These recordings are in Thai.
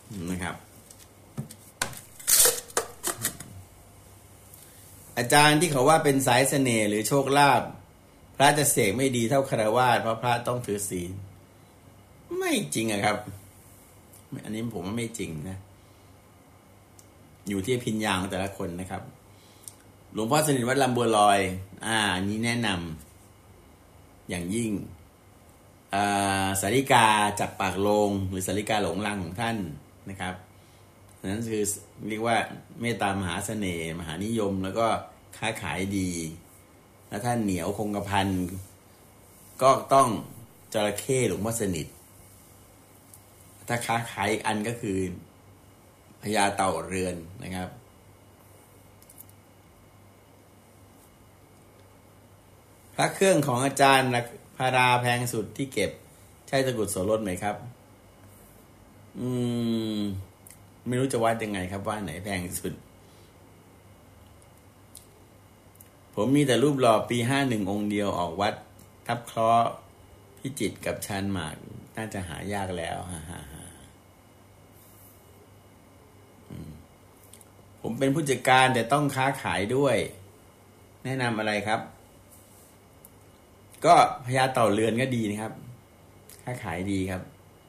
นะครับอาจารย์ที่เขาว่าเป็นสายเสน่ห์หรือโชคลาภพระจะเสกไม่ดีเท่าฆราวาสเพราะพระต้องถือศีลไม่จริงอะครับอันนี้ผมว่าไม่จริงนะอยู่ที่พิญญาของแต่ละคนนะครับหลวงพ่อสนิทวัดลำบัวลอยอันนี้แนะนำอย่างยิ่งสาริกาจับปากโลงหรือสาริกาหลงรังของท่านนะครับนั้นคือเรียกว่าเมตตามหาเสน่ห์มหานิยมแล้วก็ค้าขายดีแล้วท่านเหนียวคงกระพันก็ต้องจระเข้หลวงพ่อสนิทถ้าค้าขายอันก็คือพญาเต่าเรือนนะครับพระเครื่องของอาจารย์พาราแพงสุดที่เก็บใช่ตะกรุดโสรสไหมครับไม่รู้จะวัดยังไงครับว่าไหนแพงสุดผมมีแต่รูปหล่อปี51องค์เดียวออกวัดทับเคราะห์พิจิตรกับชานหมากน่าจะหายากแล้วผมเป็นผู้จัดการแต่ต้องค้าขายด้วยแนะนำอะไรครับก็พญาเต่าเรือนก็ดีนะครับค้าขายดีครับ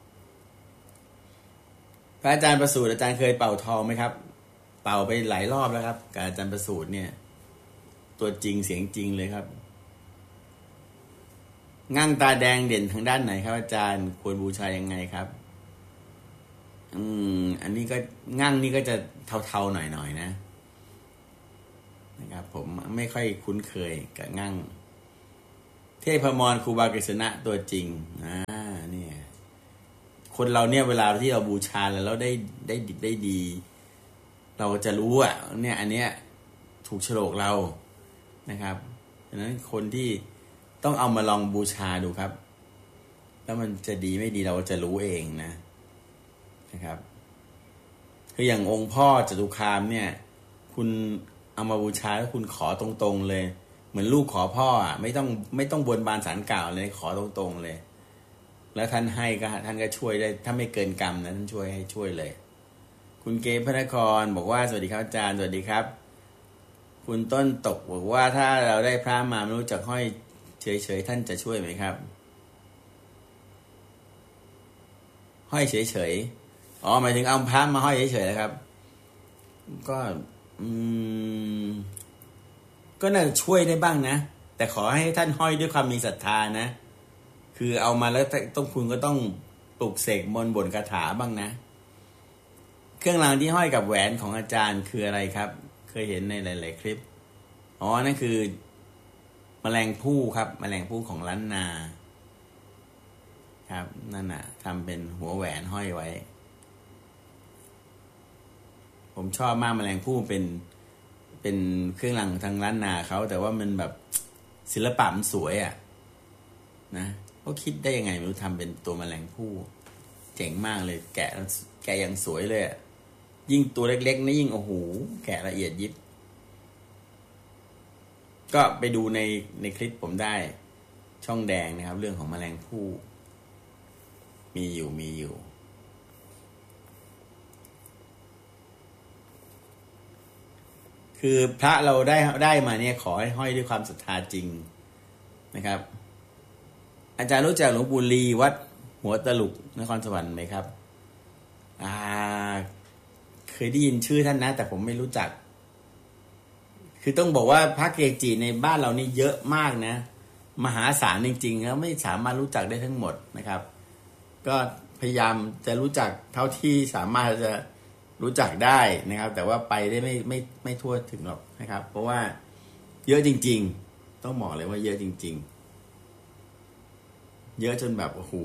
พระอาจารย์ประสูติอาจารย์เคยเป่าทองไหมครับเป่าไปหลายรอบแล้วครับกับอาจารย์ประสูติเนี่ยตัวจริงเสียงจริงเลยครับงั่งตาแดงเด่นทางด้านไหนครับอาจารย์ควรบูชายังไงครับอันนี้ก็งั่งนี่ก็จะเทาๆหน่อยๆนะครับผมไม่ค่อยคุ้นเคยกับงั่งเทพมรครูบากฤษณะตัวจริงเนี่ยคนเราเนี่ยเวลาที่เราบูชาแล้วได้ดิบได้ดีเราจะรู้เนี่ยอันเนี้ยถูกโฉลกเรานะครับฉะนั้นคนที่ต้องเอามาลองบูชาดูครับแล้วมันจะดีไม่ดีเราจะรู้เองนะครับคืออย่างองค์พ่อจตุคามเนี่ยคุณเอามาบูชาแล้วคุณขอตรงๆเลยเหมือนลูกขอพ่อไม่ต้องบนบานศาลกล่าวเลยขอตรงๆเลยแล้วท่านให้ก็ท่านก็ช่วยได้ถ้าไม่เกินกรรมนะท่านช่วยเลยคุณเกพระนครบอกว่าสวัสดีครับอาจารย์สวัสดีครับคุณต้นตกบอกว่าถ้าเราได้พระมาไม่รู้จักห้อยเฉยๆท่านจะช่วยไหมครับห้อยเฉยๆหมายถึงเอาพระมาห้อยเฉยๆนะครับก็น่าจะช่วยได้บ้างนะแต่ขอให้ท่านห้อยด้วยความมีศรัทธานะคือเอามาแล้วคุณก็ต้องปลุกเสกมนต์บ่นคาถาบ้างนะเครื่องรางที่ห้อยกับแหวนของอาจารย์คืออะไรครับเคยเห็นในหลายๆคลิปนั่นคือแมลงภู่ครับแมลงภู่ของล้านนาครับนั่นน่ะทำเป็นหัวแหวนห้อยไว้ผมชอบมากแมลงภู่เป็นเครื่องรางทางล้านนาเขาแต่ว่ามันแบบศิลปะมันสวยนะเขาคิดได้ยังไงไม่รู้ทำเป็นตัวแมลงภู่เจ๋งมากเลยแกะอย่างสวยเลยยิ่งตัวเล็กๆนี่ยิ่งโอ้โหแกะละเอียดยิบก็ไปดูในคลิปผมได้ช่องแดงนะครับเรื่องของแมลงภู่มีอยู่คือพระเราได้มาเนี่ยขอให้ห้อยด้วยความศรัทธาจริงนะครับอาจารย์รู้จักหลวงปู่ลีวัดหัวตลุกนครสวรรค์ไหมครับเคยได้ยินชื่อท่านนะแต่ผมไม่รู้จักคือต้องบอกว่าพระเกจิในบ้านเรานี่เยอะมากนะมหาศาลจริงๆแล้วไม่สามารถรู้จักได้ทั้งหมดนะครับก็พยายามจะรู้จักเท่าที่สามารถจะรู้จักได้นะครับแต่ว่าไปได้ไม่ทั่วถึงหรอกนะครับเพราะว่าเยอะจริงๆต้องบอกเลยว่าเยอะจริงๆเยอะจนแบบโอ้โห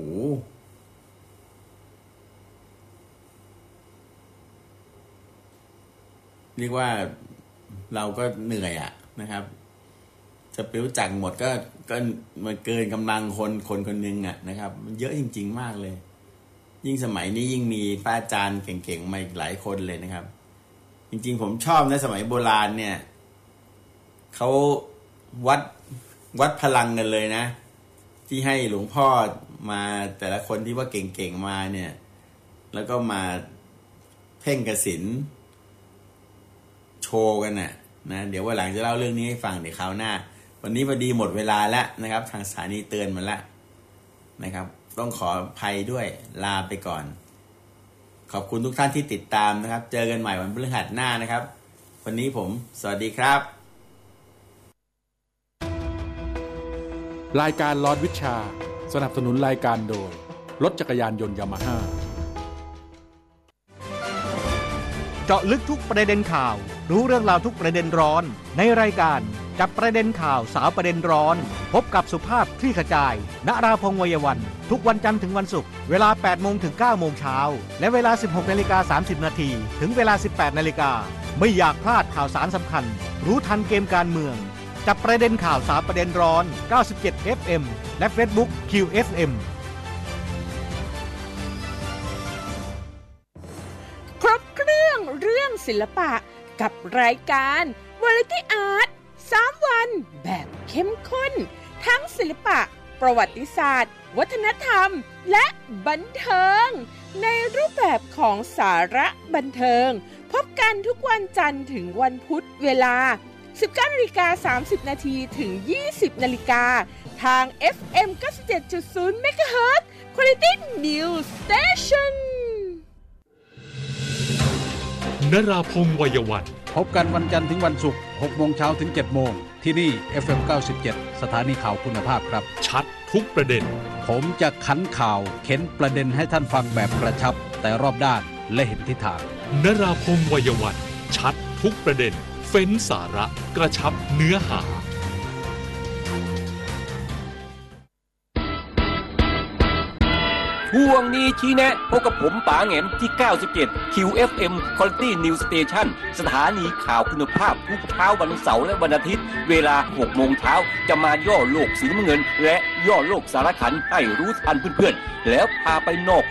เรียกว่าเราก็เหนื่อยนะครับจะไปรู้จักหมดก็มันเกินกำลังคนนึงนะครับมันเยอะจริงๆมากเลยยิ่งสมัยนี้ยิ่งมีพระอาจารย์เก่งๆมาอีกหลายคนเลยนะครับจริงๆผมชอบนะสมัยโบราณเนี่ยเขาวัดพลังกันเลยนะที่ให้หลวงพ่อมาแต่ละคนที่ว่าเก่งๆมาเนี่ยแล้วก็มาพ่งกสิณโชว์กันนะเดี๋ยวว่าหลังจะเล่าเรื่องนี้ให้ฟังเดี๋ยวคราวหน้าวันนี้พอดีหมดเวลาแล้วนะครับทางสถานีเตือนมาแล้วนะครับต้องขออภัยด้วยลาไปก่อนขอบคุณทุกท่านที่ติดตามนะครับเจอกันใหม่วันพฤหัสหน้านะครับวันนี้ผมสวัสดีครับรายการลอดวิชาสนับสนุนรายการโดยรถจักรยานยนต์ยามาฮ่าเจาะลึกทุกประเด็นข่าวรู้เรื่องราวทุกประเด็นร้อนในรายการจับประเด็นข่าวสาวประเด็นร้อนพบกับสุภาพคลี่ขจายณราพงษ์วัยวันทุกวันจันทร์ถึงวันศุกร์เวลา 8 โมงถึง 9 โมงเช้าและเวลา 16:30 นาทีถึงเวลา 18 นาฬิกาไม่อยากพลาดข่าวสารสำคัญรู้ทันเกมการเมืองจับประเด็นข่าวสาวประเด็นร้อน97 FM และ Facebook QFM ครบเครื่องศิลปะกับรายการ Variety Art 3 วันแบบเข้มข้นทั้งศิลปะประวัติศาสตร์วัฒนธรรมและบันเทิงในรูปแบบของสาระบันเทิงพบกันทุกวันจันทร์ถึงวันพุธเวลา 19:30 นาทีถึง 20 นาฬิกาทาง FM 97.0 MHz Quality News Station นราพงษ์วัยวันพบกันวันจันทร์ถึงวันศุกร์ 6 โมงเช้าถึง 7 โมงที่นี่ FM 97 สถานีข่าวคุณภาพครับชัดทุกประเด็นผมจะขันข่าวเข็นประเด็นให้ท่านฟังแบบกระชับแต่รอบด้านและเห็นทิศทางนราพงษ์วัยวันชัดทุกประเด็นเฟ้นสาระกระชับเนื้อหาช่วงนี้ชี้แนะพบกับผมป๋าแหง่มที่ 97 QFM Quality News Station สถานีข่าวคุณภาพทุกเช้าวันเสาร์และวันอาทิตย์เวลา 6 โมงเช้าจะมาย่อโลกสีน้ำเงินและย่อโลกสารขันให้รู้ทันเพื่อนๆแล้วพาไปนอก